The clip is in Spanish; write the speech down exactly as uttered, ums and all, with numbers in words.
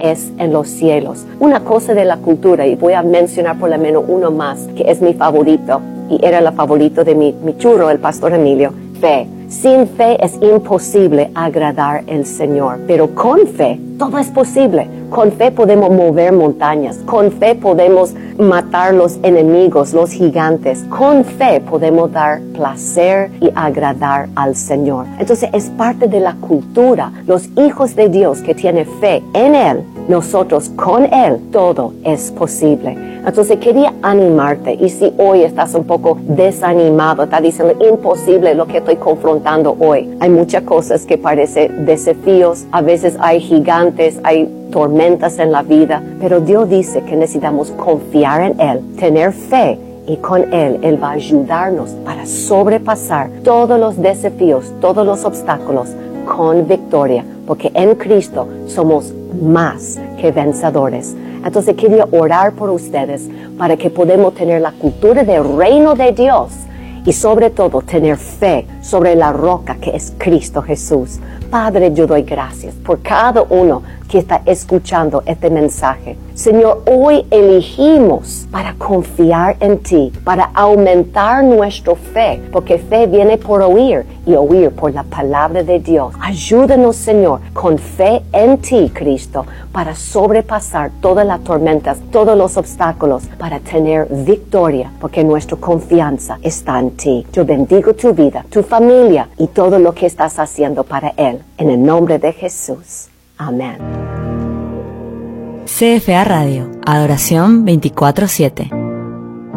es en los cielos. Una cosa de la cultura, y voy a mencionar por lo menos uno más, que es mi favorito, y era el favorito de mi, mi churro, el pastor Emilio, fe. Sin fe es imposible agradar al Señor, pero con fe todo es posible. Con fe podemos mover montañas, con fe podemos matar los enemigos, los gigantes. Con fe podemos dar placer y agradar al Señor. Entonces es parte de la cultura. Los hijos de Dios que tienen fe en Él, nosotros con Él, todo es posible. Entonces quería animarte, y si hoy estás un poco desanimado, estás diciendo imposible lo que estoy confrontando hoy. Hay muchas cosas que parecen desafíos, a veces hay gigantes, hay tormentas en la vida, pero Dios dice que necesitamos confiar en Él, tener fe, y con Él, Él va a ayudarnos para sobrepasar todos los desafíos, todos los obstáculos con victoria, porque en Cristo somos más que vencedores. Entonces quería orar por ustedes para que podamos tener la cultura del reino de Dios y sobre todo tener fe sobre la roca que es Cristo Jesús. Padre, yo doy gracias por cada uno que está escuchando este mensaje. Señor, hoy elegimos para confiar en ti, para aumentar nuestra fe, porque fe viene por oír y oír por la palabra de Dios. Ayúdanos, Señor, con fe en ti, Cristo, para sobrepasar todas las tormentas, todos los obstáculos, para tener victoria, porque nuestra confianza está en ti. Yo bendigo tu vida, tu familia y todo lo que estás haciendo para Él. En el nombre de Jesús. Amén. C F A Radio, Adoración veinticuatro siete.